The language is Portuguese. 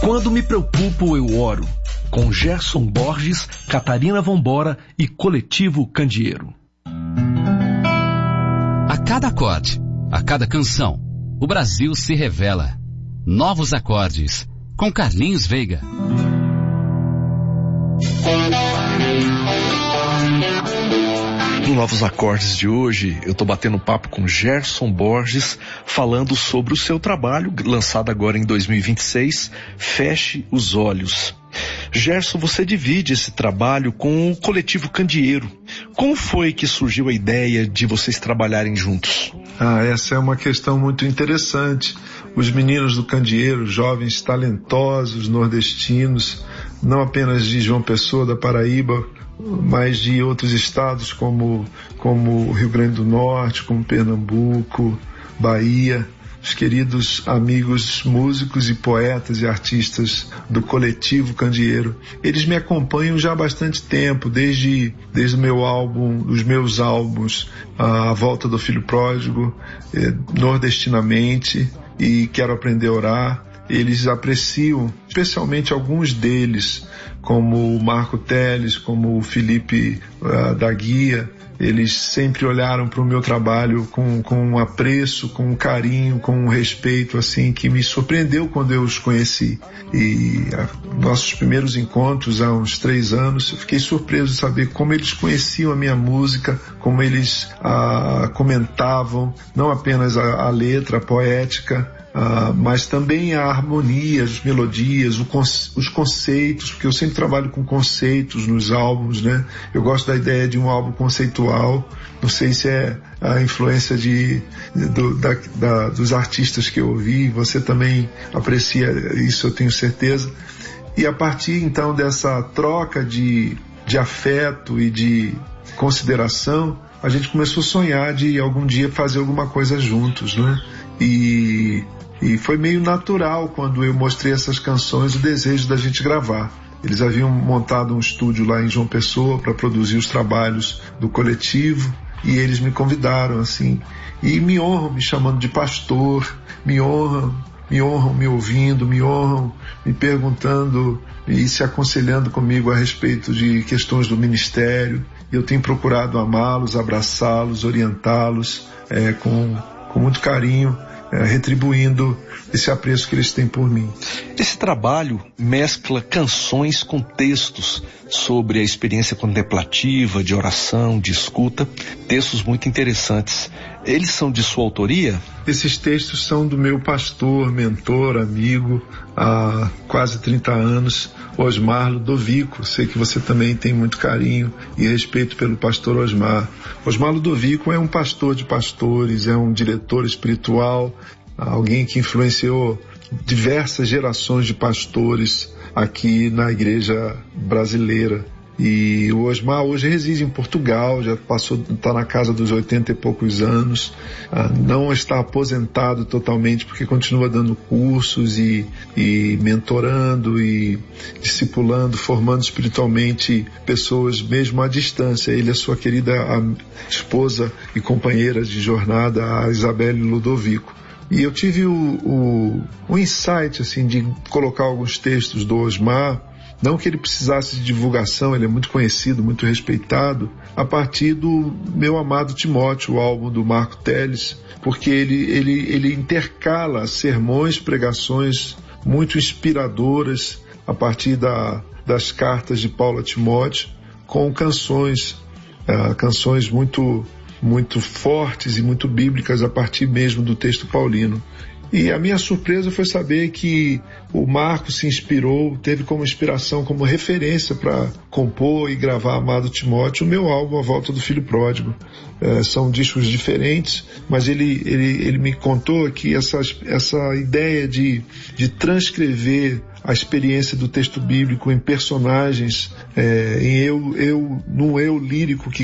Quando me preocupo, eu oro. Com Gerson Borges, Catarina Vambora e Coletivo Candeeiro. A cada acorde, a cada canção, o Brasil se revela. Novos acordes, com Carlinhos Veiga. No Novos Acordes de hoje, eu tô batendo papo com Gerson Borges, falando sobre o seu trabalho, lançado agora em 2026, Feche os Olhos. Gerson, você divide esse trabalho com o Coletivo Candeeiro. Como foi que surgiu a ideia de vocês trabalharem juntos? Essa é uma questão muito interessante. Os meninos do Candeeiro, jovens talentosos, nordestinos, não apenas de João Pessoa, da Paraíba, mas de outros estados como o Rio Grande do Norte, como Pernambuco, Bahia, os queridos amigos músicos e poetas e artistas do Coletivo Candeeiro. Eles me acompanham já há bastante tempo, desde o meu álbum, os meus álbuns, A Volta do Filho Pródigo, Nordestinamente e Quero Aprender a Orar. Eles apreciam, especialmente alguns deles, como o Marco Teles, como o Felipe da Guia. Eles sempre olharam para o meu trabalho com um apreço, com um carinho, com um respeito, assim, que me surpreendeu quando eu os conheci. E nossos primeiros encontros, há uns 3 anos, eu fiquei surpreso de saber como eles conheciam a minha música, como eles comentavam, não apenas a letra, a poética, mas também a harmonia, as melodias, os conceitos, porque eu sempre trabalho com conceitos nos álbuns, né? Eu gosto da ideia de um álbum conceitual. Não sei se é a influência dos artistas que eu ouvi, você também aprecia isso, eu tenho certeza. E a partir então dessa troca de afeto e de consideração, a gente começou a sonhar de algum dia fazer alguma coisa juntos, né? E foi meio natural quando eu mostrei essas canções o desejo da gente gravar. Eles haviam montado um estúdio lá em João Pessoa para produzir os trabalhos do coletivo e eles me convidaram, assim, e me honram me chamando de pastor, me honram me ouvindo, me honram me perguntando e se aconselhando comigo a respeito de questões do ministério. Eu tenho procurado amá-los, abraçá-los, orientá-los com muito carinho, retribuindo esse apreço que eles têm por mim. Esse trabalho mescla canções com textos sobre a experiência contemplativa, de oração, de escuta, textos muito interessantes. Eles são de sua autoria? Esses textos são do meu pastor, mentor, amigo, há quase 30 anos, Osmar Ludovico. Sei que você também tem muito carinho e respeito pelo pastor Osmar. Osmar Ludovico é um pastor de pastores, é um diretor espiritual, alguém que influenciou diversas gerações de pastores aqui na igreja brasileira. E o Osmar hoje reside em Portugal, já está na casa dos 80 e poucos anos, não está aposentado totalmente porque continua dando cursos e mentorando e discipulando, formando espiritualmente pessoas mesmo à distância. Ele é sua querida esposa e companheira de jornada, a Isabelle Ludovico. E eu tive o insight, assim, de colocar alguns textos do Osmar, não que ele precisasse de divulgação, ele é muito conhecido, muito respeitado, a partir do meu amado Timóteo, o álbum do Marco Teles, porque ele intercala sermões, pregações muito inspiradoras a partir das cartas de Paulo a Timóteo, com canções muito fortes e muito bíblicas a partir mesmo do texto paulino. E a minha surpresa foi saber que o Marco se inspirou, teve como inspiração, como referência para compor e gravar Amado Timóteo, o meu álbum A Volta do Filho Pródigo. São discos diferentes, mas ele me contou que essa ideia de transcrever a experiência do texto bíblico em personagens, num eu lírico que